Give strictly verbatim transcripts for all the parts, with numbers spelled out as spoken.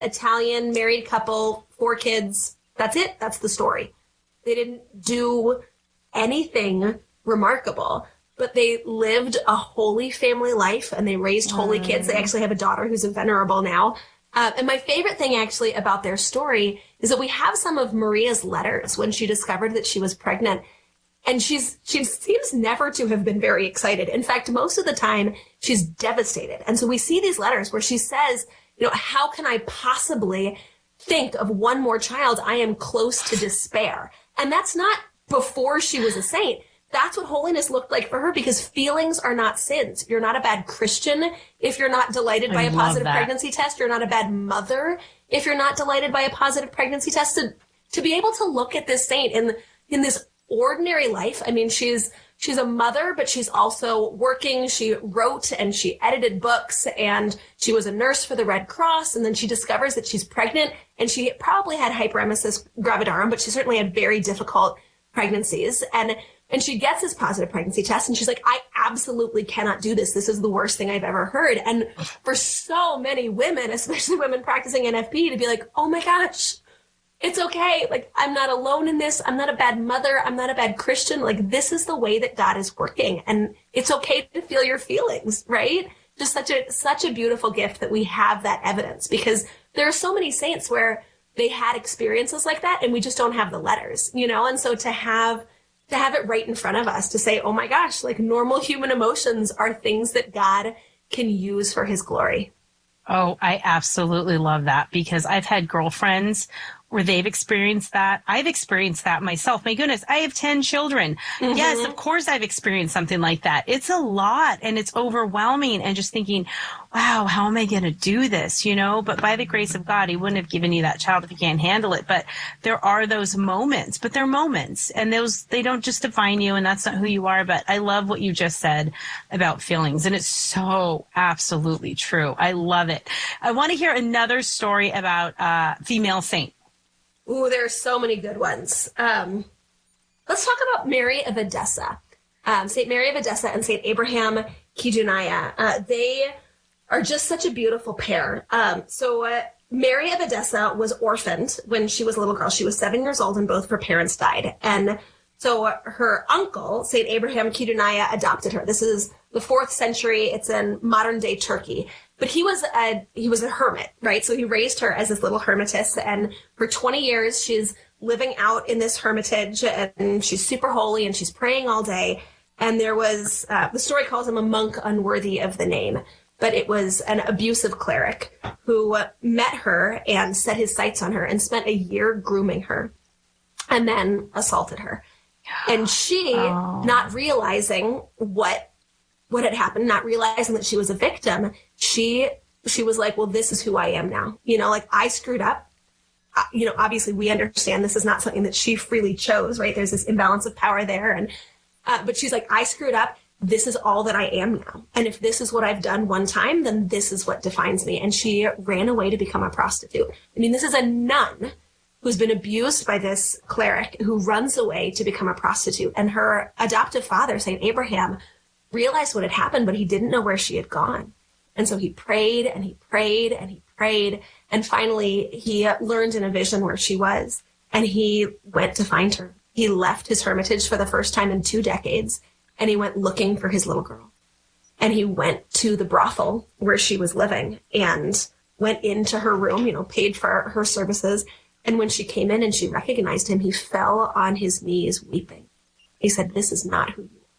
Italian married couple, four kids. That's it. That's the story. They didn't do anything remarkable, but they lived a holy family life and they raised holy mm. kids. They actually have a daughter who's a venerable now. Uh, and my favorite thing actually about their story is that we have some of Maria's letters when she discovered that she was pregnant. And she's she seems never to have been very excited. In fact, most of the time, she's devastated. And so we see these letters where she says, you know, how can I possibly think of one more child? I am close to despair. And that's not before she was a saint. That's what holiness looked like for her, because feelings are not sins. You're not a bad Christian if you're not delighted by I a positive that. pregnancy test. You're not a bad mother if you're not delighted by a positive pregnancy test. To, to be able to look at this saint in in this ordinary life. I mean, she's she's a mother, but she's also working. She wrote and she edited books, and she was a nurse for the Red Cross. And then she discovers that she's pregnant, and she probably had hyperemesis gravidarum, but she certainly had very difficult pregnancies. And and she gets this positive pregnancy test, and she's like, I absolutely cannot do this. This is the worst thing I've ever heard. And for so many women, especially women practicing N F P, to be like, oh my gosh, it's okay. Like, I'm not alone in this. I'm not a bad mother. I'm not a bad Christian. Like, this is the way that God is working. And it's okay to feel your feelings, right? Just such a, such a beautiful gift that we have that evidence, because there are so many saints where they had experiences like that and we just don't have the letters, you know? And so to have, to have it right in front of us to say, oh my gosh, like normal human emotions are things that God can use for his glory. Oh, I absolutely love that, because I've had girlfriends where they've experienced that. I've experienced that myself. My goodness, I have ten children. Mm-hmm. Yes, of course I've experienced something like that. It's a lot and it's overwhelming, and just thinking, wow, how am I going to do this? You know, but by the grace of God, he wouldn't have given you that child if you can't handle it. But there are those moments, but they're moments, and those, they don't just define you, and that's not who you are. But I love what you just said about feelings, and it's so absolutely true. I love it. I want to hear another story about uh female saint. Ooh, there are so many good ones. Um, let's talk about Mary of Edessa. Um, Saint Mary of Edessa and Saint Abraham Kijunaya. Uh, they are just such a beautiful pair. Um, so uh, Mary of Edessa was orphaned when she was a little girl. She was seven years old and both of her parents died. And so uh, her uncle, Saint Abraham Kijunaya, adopted her. This is the fourth century. It's in modern day Turkey. But he was a he was a hermit, right? So he raised her as this little hermitess, and for twenty years she's living out in this hermitage, and she's super holy and she's praying all day. And there was uh, the story calls him a monk unworthy of the name, but it was an abusive cleric who met her and set his sights on her and spent a year grooming her, and then assaulted her. And she, oh. not realizing what. what had happened, not realizing that she was a victim, she she was like, well, this is who I am now. You know, like, I screwed up. Uh, you know, obviously we understand this is not something that she freely chose, right? There's this imbalance of power there. And uh, but she's like, I screwed up. This is all that I am now. And if this is what I've done one time, then this is what defines me. And she ran away to become a prostitute. I mean, this is a nun who's been abused by this cleric who runs away to become a prostitute. And her adoptive father, Saint Abraham, realized what had happened, but he didn't know where she had gone. And so he prayed and he prayed and he prayed. And finally, he learned in a vision where she was, and he went to find her. He left his hermitage for the first time in two decades, and he went looking for his little girl. And he went to the brothel where she was living and went into her room, you know, paid for her services. And when she came in and she recognized him, he fell on his knees weeping. He said, this is not who you are.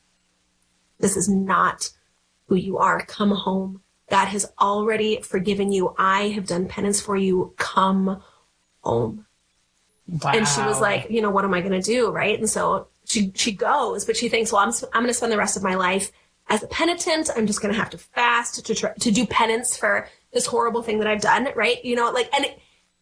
This is not who you are. Come home. God has already forgiven you. I have done penance for you. Come home. Wow. And she was like, you know, what am I going to do? Right. And so she, she goes, but she thinks, well, I'm, I'm going to spend the rest of my life as a penitent. I'm just going to have to fast to try, to do penance for this horrible thing that I've done. Right. You know, like, and it,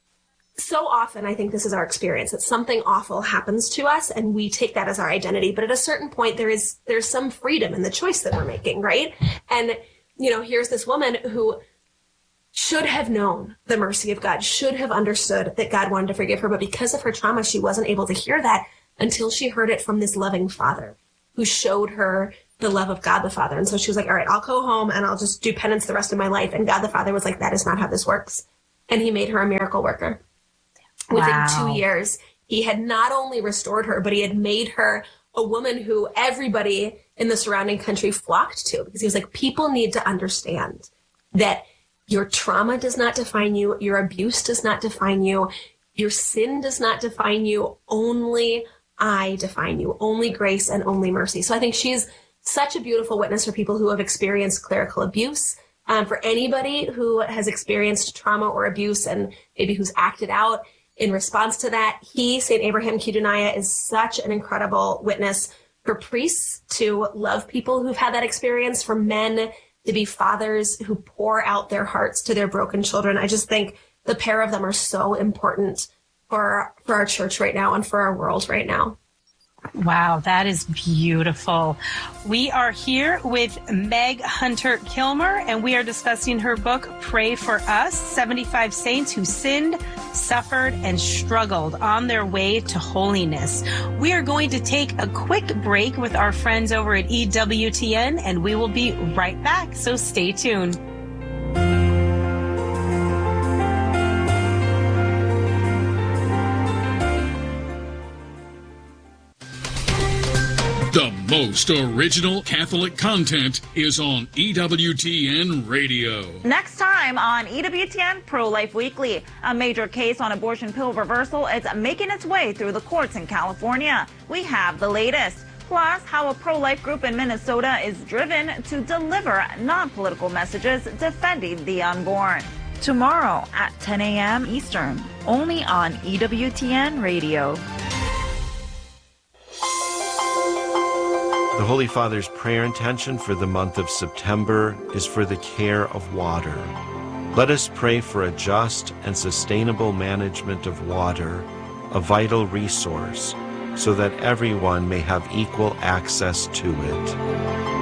so often, I think this is our experience, that something awful happens to us and we take that as our identity. But at a certain point, there is there's some freedom in the choice that we're making, right? And, you know, here's this woman who should have known the mercy of God, should have understood that God wanted to forgive her. But because of her trauma, she wasn't able to hear that until she heard it from this loving father who showed her the love of God the Father. And so she was like, all right, I'll go home and I'll just do penance the rest of my life. And God the Father was like, that is not how this works. and he made her a miracle worker. Within Wow. two years, he had not only restored her, but he had made her a woman who everybody in the surrounding country flocked to, because he was like, people need to understand that your trauma does not define you, your abuse does not define you, your sin does not define you, only I define you, only grace and only mercy. So I think she's such a beautiful witness for people who have experienced clerical abuse. Um, for anybody who has experienced trauma or abuse and maybe who's acted out in response to that, he, Saint Abraham Kiduniah, is such an incredible witness for priests to love people who've had that experience, for men to be fathers who pour out their hearts to their broken children. I just think the pair of them are so important for, for our church right now and for our world right now. Wow, that is beautiful. We are here with Meg Hunter Kilmer, and we are discussing her book, Pray for Us, seventy-five Saints Who Sinned, Suffered, and Struggled on Their Way to Holiness. We are going to take a quick break with our friends over at E W T N, and we will be right back, so stay tuned. The most original Catholic content is on E W T N Radio. Next time on E W T N Pro-Life Weekly, a major case on abortion pill reversal is making its way through the courts in California. We have the latest. Plus, how a pro-life group in Minnesota is driven to deliver non-political messages defending the unborn. Tomorrow at ten a.m. Eastern, only on E W T N Radio. The Holy Father's prayer intention for the month of September is for the care of water. Let us pray for a just and sustainable management of water, a vital resource, so that everyone may have equal access to it.